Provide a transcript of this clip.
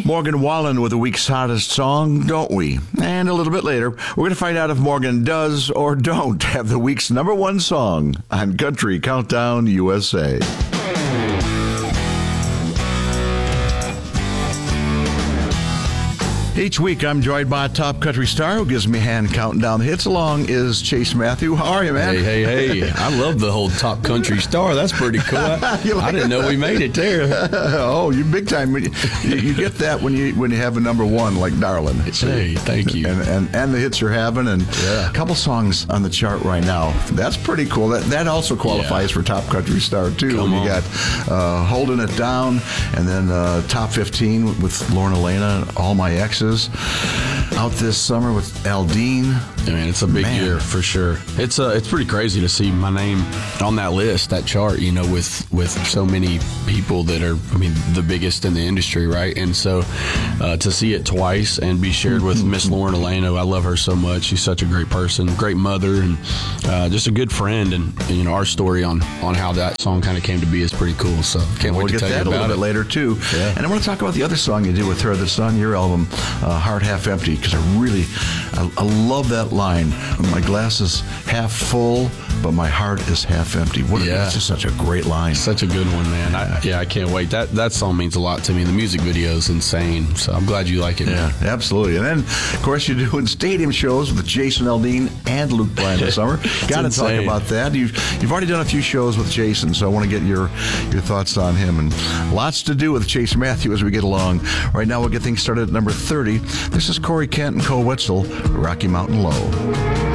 Morgan Wallen with the week's hottest song, Don't We? And a little bit later, we're going to find out if Morgan does or don't have the week's number one song on Country Countdown USA. Each week, I'm joined by a top country star who gives me a hand counting down the hits. Along is Chase Matthew. How are you, man? Hey. I love the whole top country star. That's pretty cool. I didn't know we made it there. Oh, you big time. You get that when you have a number one like Darlin'. Hey, thank you. And the hits you're having, and a couple songs on the chart right now. That's pretty cool. That also qualifies for top country star, too. Come on. You got Holding It Down, and then top 15 with Lauren Elena, All My Exes. Out this summer with Aldine. I mean, it's a big year for sure. It's pretty crazy to see my name on that list, that chart, you know, with so many people that are, I mean, the biggest in the industry, right? And so to see it twice and be shared with Miss Lauren Elena, I love her so much. She's such a great person, great mother, and just a good friend. And you know, our story on how that song kind of came to be is pretty cool. So can't wait to tell you about it. We'll get that a little bit later too. Yeah. And I want to talk about the other song you did with her that's on your album, Heart Half Empty, because I love that line. My glass is half full, but my heart is half empty. It's just such a great line. Such a good one, man. I can't wait. That song means a lot to me. The music video is insane. So I'm glad you like it, man. Yeah, absolutely. And then, of course, you're doing stadium shows with Jason Aldean and Luke Bryan this summer. Got to talk about that. You've already done a few shows with Jason, so I want to get your thoughts on him. And lots to do with Chase Matthew as we get along. Right now, we'll get things started at number 30. This is Corey Kent and Cole Wetzel, Rocky Mountain Low.